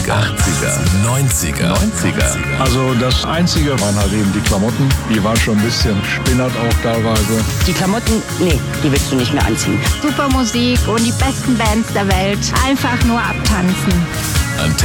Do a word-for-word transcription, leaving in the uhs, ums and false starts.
achtziger, achtziger, neunziger, neunziger. Also das Einzige waren halt eben die Klamotten. Die waren schon ein bisschen spinnert auch teilweise. Die Klamotten, nee, die willst du nicht mehr anziehen. Super Musik und die besten Bands der Welt. Einfach nur abtanzen. Antenne